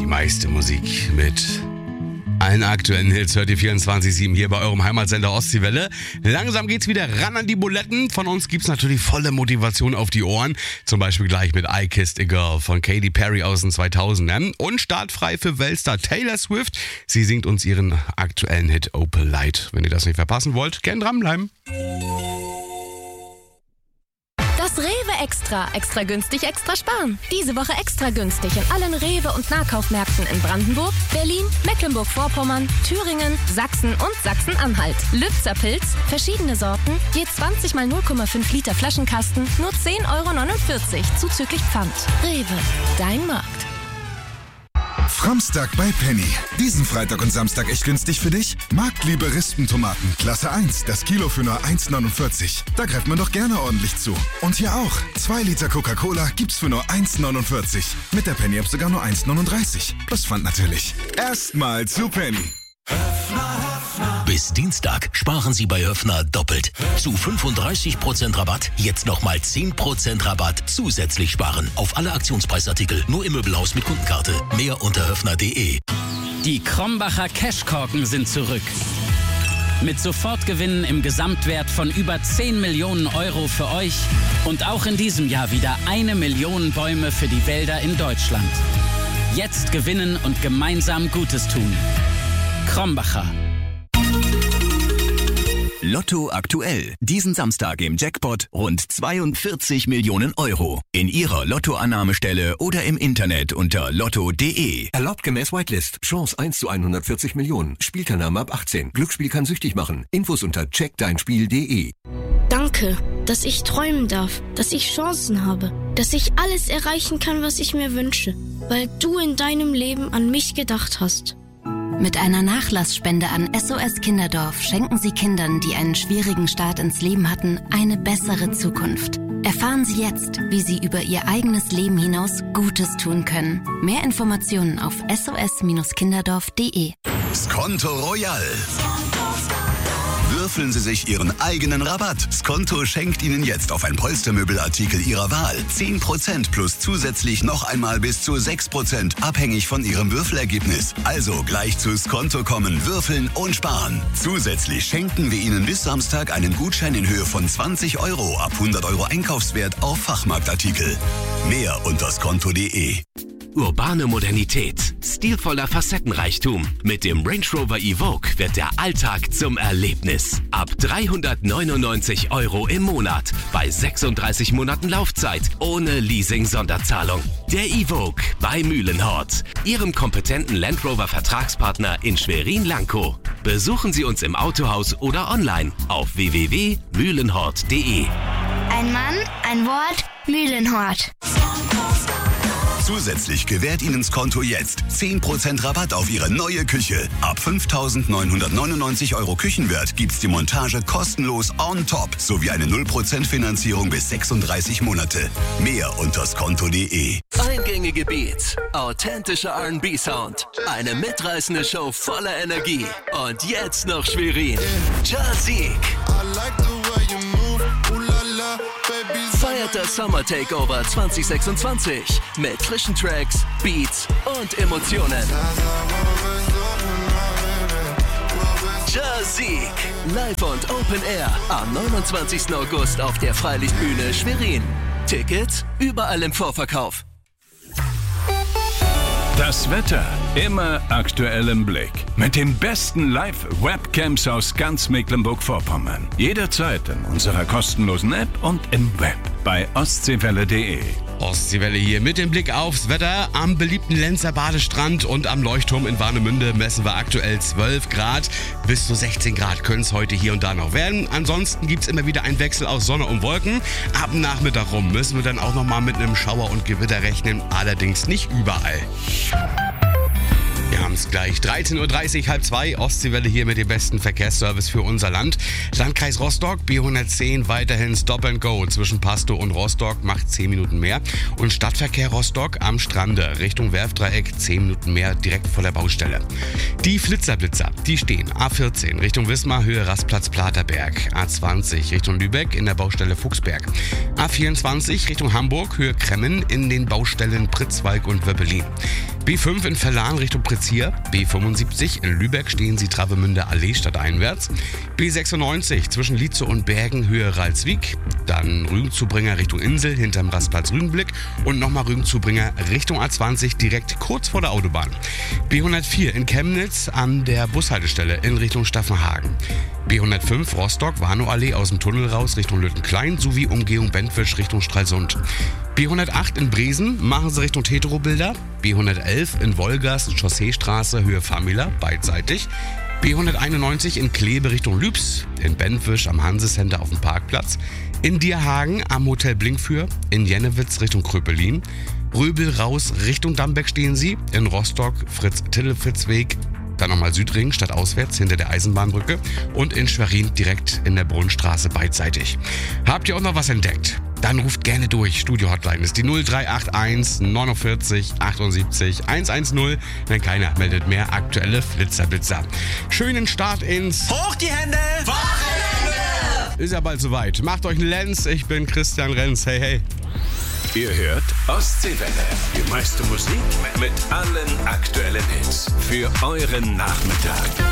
meiste Musik mit allen aktuellen Hits hört ihr 24/7 hier bei eurem Heimatsender Ostseewelle. Langsam geht's wieder ran an die Buletten. Von uns gibt's natürlich volle Motivation auf die Ohren. Zum Beispiel gleich mit I Kissed a Girl von Katy Perry aus den 2000ern. Und startfrei für Weltstar Taylor Swift. Sie singt uns ihren aktuellen Hit Opal Light. Wenn ihr das nicht verpassen wollt, gern dranbleiben. Das Rewe Extra. Extra günstig, extra sparen. Diese Woche extra günstig in allen Rewe- und Nahkaufmärkten in Brandenburg, Berlin, Mecklenburg-Vorpommern, Thüringen, Sachsen und Sachsen-Anhalt. Lützer Pilz, verschiedene Sorten, je 20 mal 0,5 Liter Flaschenkasten, nur 10,49 € zuzüglich Pfand. Rewe, dein Markt. Framstag bei Penny. Diesen Freitag und Samstag echt günstig für dich? Marktliebe Rispentomaten, Klasse 1, das Kilo für nur 1,49 €. Da greift man doch gerne ordentlich zu. Und hier auch, 2 Liter Coca-Cola gibt's für nur 1,49 €. Mit der Penny-App sogar nur 1,39 €. Plus Pfand natürlich. Erstmal zu Penny. Bis Dienstag sparen Sie bei Höffner doppelt. Zu 35% Rabatt, jetzt nochmal 10% Rabatt zusätzlich sparen. Auf alle Aktionspreisartikel, nur im Möbelhaus mit Kundenkarte. Mehr unter höffner.de. Die Krombacher Cashkorken sind zurück. Mit Sofortgewinnen im Gesamtwert von über 10 Millionen € für euch. Und auch in diesem Jahr wieder 1 Million Bäume für die Wälder in Deutschland. Jetzt gewinnen und gemeinsam Gutes tun. Krombacher. Lotto aktuell. Diesen Samstag im Jackpot rund 42 Millionen €. In Ihrer Lottoannahmestelle oder im Internet unter lotto.de. Erlaubt gemäß Whitelist. Chance 1 zu 140 Millionen. Spielteilnahme ab 18. Glücksspiel kann süchtig machen. Infos unter checkdeinspiel.de. Danke, dass ich träumen darf, dass ich Chancen habe, dass ich alles erreichen kann, was ich mir wünsche, weil du in deinem Leben an mich gedacht hast. Mit einer Nachlassspende an SOS Kinderdorf schenken Sie Kindern, die einen schwierigen Start ins Leben hatten, eine bessere Zukunft. Erfahren Sie jetzt, wie Sie über Ihr eigenes Leben hinaus Gutes tun können. Mehr Informationen auf sos-kinderdorf.de. Skonto Royal. Würfeln Sie sich Ihren eigenen Rabatt. Skonto schenkt Ihnen jetzt auf ein Polstermöbelartikel Ihrer Wahl 10% plus zusätzlich noch einmal bis zu 6%, abhängig von Ihrem Würfelergebnis. Also gleich zu Skonto kommen, würfeln und sparen. Zusätzlich schenken wir Ihnen bis Samstag einen Gutschein in Höhe von 20 € ab 100 € Einkaufswert auf Fachmarktartikel. Mehr unter skonto.de. Urbane Modernität, stilvoller Facettenreichtum. Mit dem Range Rover Evoque wird der Alltag zum Erlebnis. Ab 399 € im Monat, bei 36 Monaten Laufzeit, ohne Leasing-Sonderzahlung. Der Evoque bei Mühlenhort, Ihrem kompetenten Land Rover Vertragspartner in Schwerin-Lankow. Besuchen Sie uns im Autohaus oder online auf www.mühlenhort.de. Ein Mann, ein Wort, Mühlenhort. Zusätzlich gewährt Ihnen Skonto jetzt 10% Rabatt auf Ihre neue Küche. Ab 5.999 € Küchenwert gibt's die Montage kostenlos on top sowie eine 0% Finanzierung bis 36 Monate. Mehr unter skonto.de. Eingängige Beats, authentischer R&B-Sound, eine mitreißende Show voller Energie und jetzt noch Schwerin. Jazik. Feiert das Summer Takeover 2026 mit frischen Tracks, Beats und Emotionen. Jazik, live und Open Air am 29. August auf der Freilichtbühne Schwerin. Tickets überall im Vorverkauf. Das Wetter immer aktuell im Blick. Mit den besten Live-Webcams aus ganz Mecklenburg-Vorpommern. Jederzeit in unserer kostenlosen App und im Web bei ostseewelle.de. Ostseewelle hier mit dem Blick aufs Wetter. Am beliebten Lenzer Badestrand und am Leuchtturm in Warnemünde messen wir aktuell 12 Grad. Bis zu 16 Grad können es heute hier und da noch werden. Ansonsten gibt es immer wieder einen Wechsel aus Sonne und Wolken. Ab dem Nachmittag rum müssen wir dann auch nochmal mit einem Schauer und Gewitter rechnen. Allerdings nicht überall. Wir haben es gleich 13:30 Uhr, 13:30, Ostseewelle hier mit dem besten Verkehrsservice für unser Land. Landkreis Rostock, B110, weiterhin Stop and Go zwischen Pastow und Rostock, macht 10 Minuten mehr. Und Stadtverkehr Rostock am Strande, Richtung Werftdreieck, 10 Minuten mehr, direkt vor der Baustelle. Die Flitzerblitzer, die stehen A14 Richtung Wismar, Höhe Rastplatz Platerberg, A20 Richtung Lübeck in der Baustelle Fuchsberg, A24 Richtung Hamburg, Höhe Kremmen in den Baustellen Pritzwalk und Wöppelin. B5 in Verlan Richtung Prezier. B75 in Lübeck stehen Sie Travemünde Allee stadteinwärts. B96 zwischen Lietzow und Bergen Höhe Ralswiek. Dann Rügenzubringer Richtung Insel hinterm Rastplatz Rügenblick. Und nochmal Rügenzubringer Richtung A20 direkt kurz vor der Autobahn. B104 in Chemnitz an der Bushaltestelle in Richtung Staffenhagen. B105 Rostock, Warnow-Allee aus dem Tunnel raus Richtung Lüttenklein sowie Umgehung Bentwisch Richtung Stralsund. B108 in Bresen machen Sie Richtung Teterow-Bilder. B111 in Wolgast, Chausseestraße, Höhe Famila, beidseitig. B191 in Kleve Richtung Lübs, in Bentwisch am Hansecenter auf dem Parkplatz. In Dierhagen am Hotel Blinkfür, in Jennewitz Richtung Kröpelin. Röbel raus Richtung Dambeck stehen Sie, in Rostock Fritz-Tillefitz-Weg. Dann nochmal Südring, stadtauswärts, hinter der Eisenbahnbrücke. Und in Schwerin direkt in der Brunnenstraße beidseitig. Habt ihr auch noch was entdeckt? Dann ruft gerne durch. Studio-Hotline ist die 0381 49 78 110. Wenn keiner meldet mehr, aktuelle Flitzerblitzer. Schönen Start ins Hoch die Hände! Wochenende! Ist ja bald soweit. Macht euch einen Lenz. Ich bin Christian Renz. Hey, hey. Ihr hört Ostseewelle. Die meiste Musik mit allen aktuellen Hits. Für euren Nachmittag.